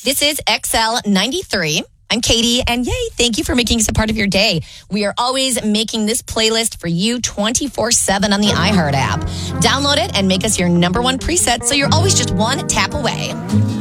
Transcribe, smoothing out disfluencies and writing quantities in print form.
This is XL93. I'm Katie, and yay, thank you for making us a part of your day. We are always making this playlist for you 24/7 on the iHeart app. Download it and make us your number one preset so you're always just one tap away.